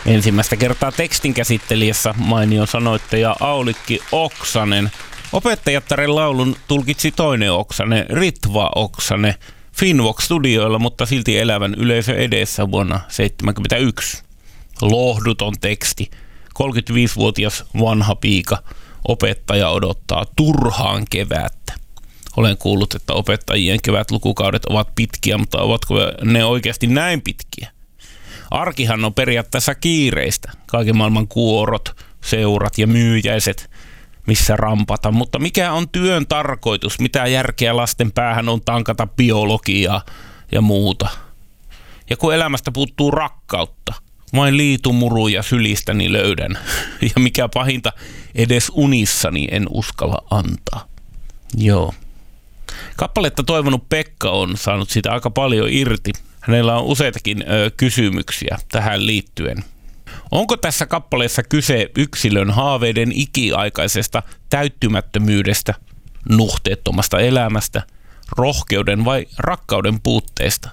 Ensimmäistä kertaa tekstin käsittelijässä mainio sanoittaja Aulikki Oksanen. Opettajattaren laulun tulkitsi toinen Oksanen, Ritva Oksanen, Finnvox-studioilla, mutta silti elävän yleisö edessä vuonna 1971. Lohduton teksti. 35-vuotias vanha piika. Opettaja odottaa turhaan kevättä. Olen kuullut, että opettajien kevätlukukaudet ovat pitkiä, mutta ovatko ne oikeasti näin pitkiä? Arkihan on periaatteessa kiireistä. Kaiken maailman kuorot, seurat ja myyjäiset, missä rampata. Mutta mikä on työn tarkoitus? Mitä järkeä lasten päähän on tankata biologiaa ja muuta? Ja kun elämästä puuttuu rakkautta, vain liitumuruja sylistäni löydän. Ja mikä pahinta, edes unissani en uskalla antaa. Joo. Kappaletta toivonut Pekka on saanut siitä aika paljon irti. Hänellä on useitakin kysymyksiä tähän liittyen. Onko tässä kappaleessa kyse yksilön haaveiden ikiaikaisesta täyttymättömyydestä, nuhteettomasta elämästä, rohkeuden vai rakkauden puutteesta?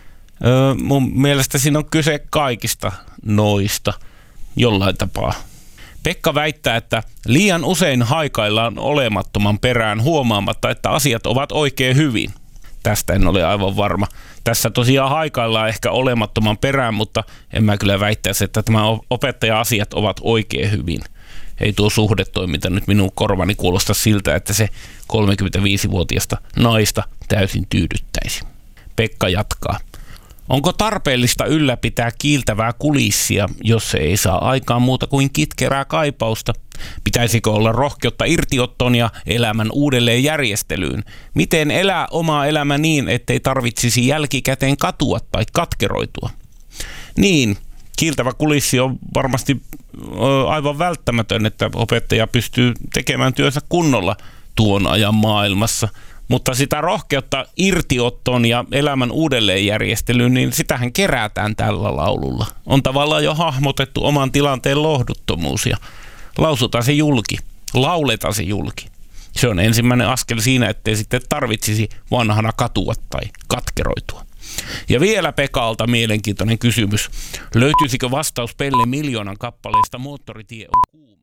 Mun mielestä siinä on kyse kaikista noista jollain tapaa. Pekka väittää, että liian usein haikaillaan olemattoman perään huomaamatta, että asiat ovat oikein hyvin. Tästä en ole aivan varma. Tässä tosiaan haikaillaan ehkä olemattoman perään, mutta en mä kyllä väittäisi, että tämä opettaja-asiat ovat oikein hyvin. Ei tuo suhdetoiminta nyt minun korvani kuulosta siltä, että se 35-vuotiasta naista täysin tyydyttäisi. Pekka jatkaa. Onko tarpeellista ylläpitää kiiltävää kulissia, jos se ei saa aikaan muuta kuin kitkerää kaipausta? Pitäisikö olla rohkeutta irtiottoon ja elämän uudelleenjärjestelyyn? Miten elää omaa elämä niin, ettei tarvitsisi jälkikäteen katua tai katkeroitua? Niin, kiiltävä kulissi on varmasti aivan välttämätön, että opettaja pystyy tekemään työnsä kunnolla tuon ajan maailmassa. Mutta sitä rohkeutta irtiottoon ja elämän uudelleenjärjestelyyn, niin sitähän kerätään tällä laululla. On tavallaan jo hahmotettu oman tilanteen lohduttomuus ja lausutaan se julki, lauletaan se julki. Se on ensimmäinen askel siinä, ettei sitten tarvitsisi vanhana katua tai katkeroitua. Ja vielä Pekalta mielenkiintoinen kysymys. Löytyisikö vastaus Pelle Miljoonan kappaleesta Moottoritie on kuuma?